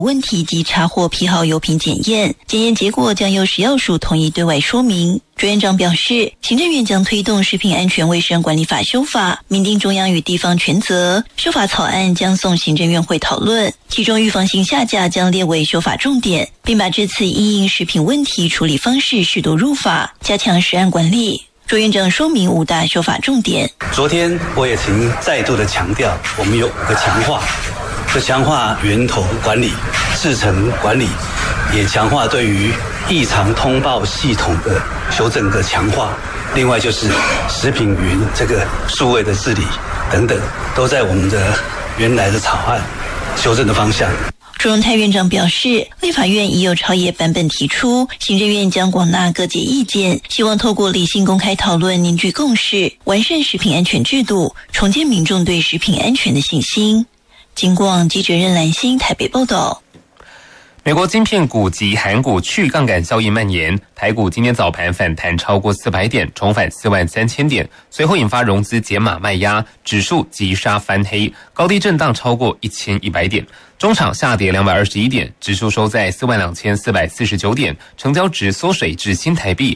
问题及查获批号油品检验，检验结果将由食药署统一对外说明。朱院长表示，行政院将推动食品安全卫生管理法修法，明定中央与地方权责。修法草案将送行政院会讨论，其中预防性下架将列为修法重点，并把这次因应食品问题处理方式适度入法，加强食安管理。朱院长说明5大修法重点。 昨天我也曾再度的强调，我们有5个强化。强化源头管理、制程管理，也强化对于异常通报系统的修正的强化。另外就是食品云这个数位的治理等等，都在我们的原来的草案修正的方向。 朱荣泰院长表示，立法院已有朝野版本提出，行政院将广纳各界意见，希望透过理性公开讨论，凝聚共识，完善食品安全制度，重建民众对食品安全的信心。金广记者任兰心台北报道。 美国晶片股及韩股去杠杆效应蔓延，台股今天早盘反弹超过400点，重返43000点，随后引发融资减码卖压，指数急杀翻黑，高低震荡超过1100点，中场下跌221点，指数收在42449点，成交值缩水至新台币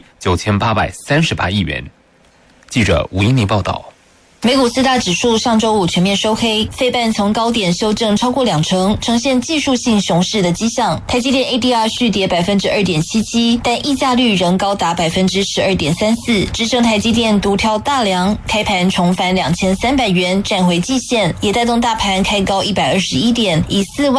9838亿元。记者吴英妮报道。 美股4大指数上周五全面收黑，费半从高点修正超过2%，呈现技术性熊市的迹象。台积电 ADR 续跌 2.77%， 但溢价率仍高达 12.34%， 支撑台积电独挑大梁，开盘重返2300元，站回季线，也带动大盘开高121点，以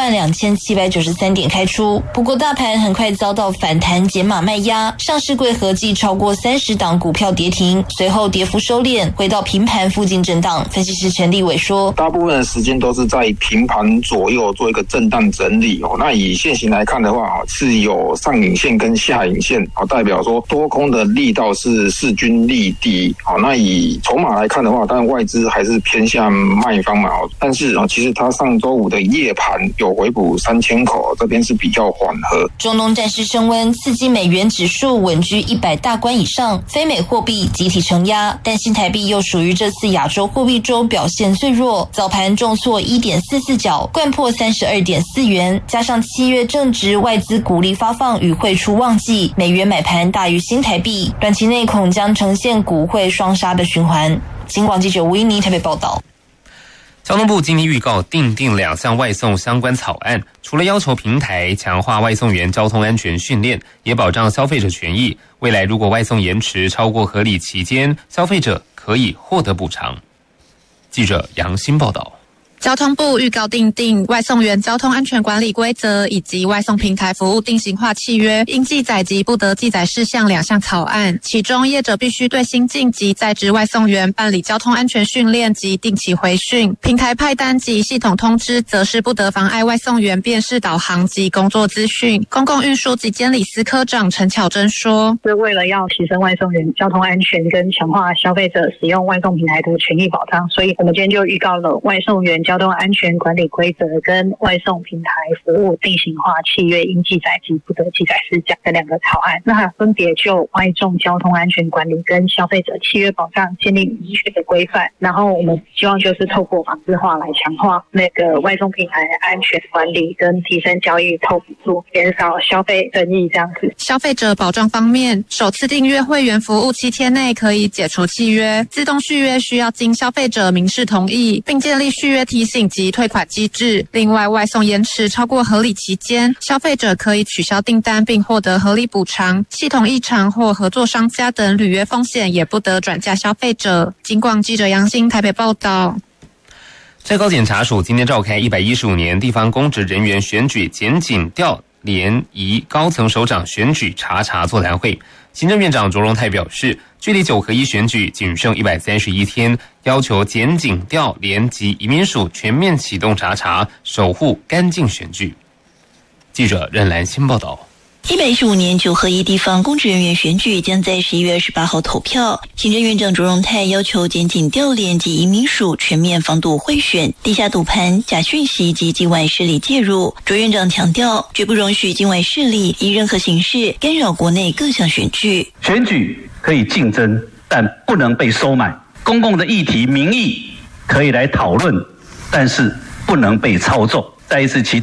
42793点开出。不过大盘很快遭到反弹减码卖压，上市柜合计超过30档股票跌停，随后跌幅收敛，回到平盘附近震荡。分析师陈立伟说， 大部分的时间都是在平盘左右做一个震荡整理。那以现行来看的话，是有上影线跟下影线，代表说多空的力道是势均力敌。那以筹码来看的话，当然外资还是偏向卖方嘛，但是其实它上周五的夜盘有回补3000口，这边是比较缓和。 中东战事升温，刺激美元指数稳居100大关以上，非美货币集体承压，但新台币又属于这次亚洲货币中表现最弱，早盘重挫 1.44 角，掼破 32.4 元，加上7月正值外资股利发放与汇出旺季，美元买盘大于新台币，短期内恐将呈现股汇双杀的循环。金广记者吴英妮台北报道。 交通部今天预告订定2项外送相关草案，除了要求平台强化外送员交通安全训练，也保障消费者权益。未来如果外送延迟超过合理期间，消费者可以获得补偿。记者杨欣报道。 交通部预告订定外送员交通安全管理规则以及外送平台服务定型化契约应记载及不得记载事项2项草案，其中业者必须对新进及在职外送员办理交通安全训练及定期回训，平台派单及系统通知则是不得妨碍外送员辨识导航及工作资讯。公共运输及监理司科长陈巧珍说， 是为了要提升外送员交通安全跟强化消费者使用外送平台的权益保障，所以我们今天就预告了外送员交通安全管理规则跟外送平台服务定型化契约应记载及不得记载事项这2个草案，那分别就外送交通安全管理跟消费者契约保障建立明确的规范，然后我们希望就是透过法制化来强化那个外送平台安全管理跟提升交易透明度，减少消费争议这样子。 消费者保障方面，首次订阅会员服务7天内可以解除契约，自动续约需要经消费者明示同意，并建立续约提醒及退款机制。另外，外送延迟超过合理期间，消费者可以取消订单并获得合理补偿，系统异常或合作商家等履约风险也不得转嫁消费者。金广记者杨欣台北报道。 最高检察署今天召开115年地方公职人员选举检警调联谊高层首长选举查座谈会，行政院长卓荣泰表示，距离9合1选举仅剩131天，要求检警调联及移民署全面启动查，守护干净选举。记者任兰欣报道。 115年9合1地方公职人员选举将在11月28号投票。行政院长卓荣泰要求检警调联及移民署全面防堵贿选、地下赌盘、假讯息及境外势力介入。卓院长强调，绝不容许境外势力以任何形式干扰国内各项选举。 选举可以竞争，但不能被收买。公共的议题、民意可以来讨论，但是不能被操纵。再一次期待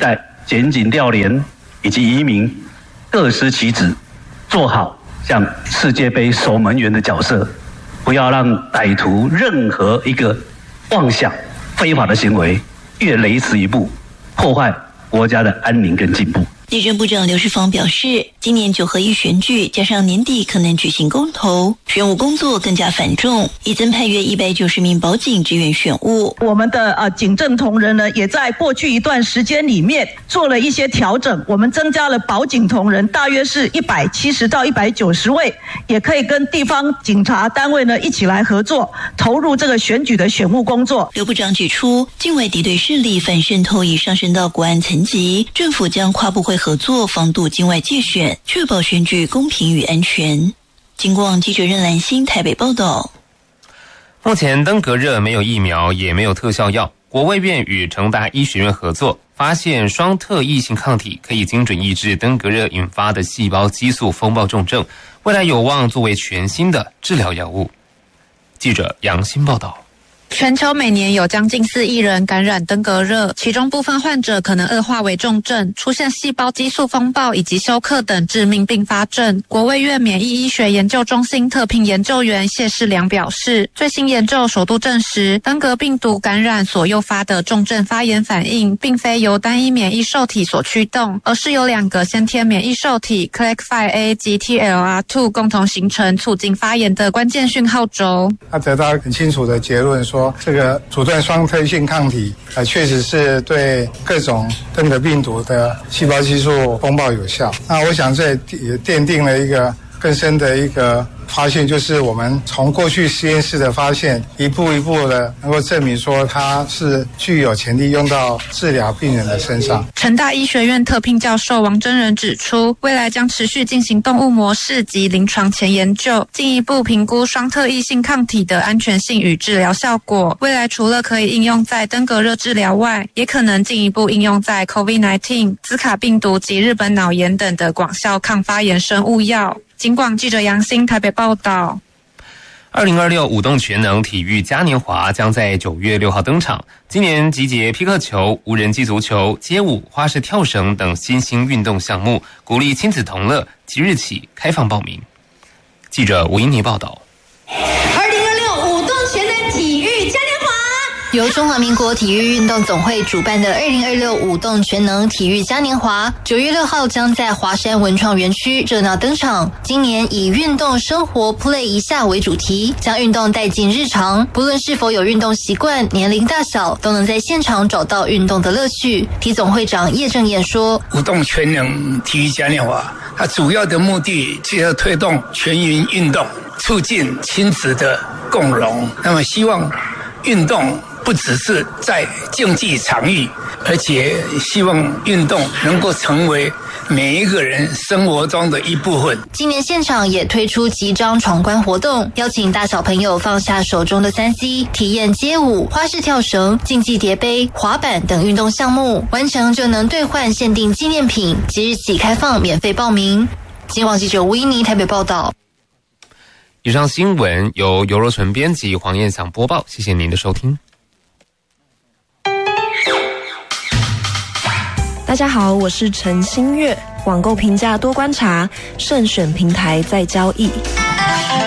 检警调联以及移民各司其职，做好像世界杯守门员的角色，不要让歹徒任何一个妄想非法的行为越雷池一步，破坏国家的安宁跟进步。 内政部长刘世芳表示，今年9合1选举加上年底可能举行公投，选务工作更加繁重，已增派约190名保警支援选务。 我们的警政同仁呢，也在过去一段时间里面做了一些调整，我们增加了保警同仁，大约是170到190位，也可以跟地方警察单位呢一起来合作，投入这个选举的选务工作。 刘部长指出，境外敌对势力反渗透已上升到国安层级，政府将跨部会合作防堵境外介选，确保选举公平与安全。经广记者任兰心台北报道。 目前登革热没有疫苗，也没有特效药。国卫院与成大医学院合作，发现双特异性抗体可以精准抑制登革热引发的细胞激素风暴重症，未来有望作为全新的治疗药物。记者杨欣报道。 全球每年有将近4亿人感染登革热，其中部分患者可能恶化为重症，出现细胞激素风暴以及休克等致命并发症。国卫院免疫医学研究中心特聘研究员谢世良表示，最新研究首度证实，登革病毒感染所诱发的重症发炎反应，并非由单一免疫受体所驱动，而是由2个先天免疫受体 CLEC5A 及 TLR2 共同形成促进发炎的关键讯号轴。 他得到很清楚的结论说，这个阻断双特异性抗体确实是对各种登革病毒的细胞激素风暴有效。那我想这也奠定了一个更深的一个发现，就是我们从过去实验室的发现，一步一步的能够证明说它是具有潜力用到治疗病人的身上。 成大医学院特聘教授王真人指出，未来将持续进行动物模式及临床前研究，进一步评估双特异性抗体的安全性与治疗效果。未来除了可以应用在登革热治疗外，也可能进一步应用在 COVID-19、兹卡病毒及日本脑炎等的广效抗发炎生物药。警广记者杨欣台北报道。 2026舞动全能体育嘉年华将在9月6号登场。今年集结匹克球、无人机足球、街舞、花式跳绳等新兴运动项目，鼓励亲子同乐。即日起开放报名。记者吴英妮报道。 2026舞动全能体育嘉年华。 由中华民国体育运动总会主办的2026舞动全能体育嘉年华，9月6号将在华山文创园区热闹登场。今年以运动生活 Play 一下为主题，将运动带进日常，不论是否有运动习惯，年龄大小都能在现场找到运动的乐趣。体总会长叶正彦说， 舞动全能体育嘉年华它主要的目的是要推动全民运动，促进亲子的共融。那么希望运动不只是在竞技场域，而且希望运动能够成为每一个人生活中的一部分。 今年现场也推出集章闯关活动，邀请大小朋友放下手中的3C， 体验街舞、花式跳绳、竞技叠杯、滑板等运动项目，完成就能兑换限定纪念品。即日起开放免费报名。警广记者吴英妮台北报道。 以上新闻由尤若纯编辑，黄燕祥播报，谢谢您的收听。 大家好，我是陈新月。网购评价多观察，慎选平台再交易。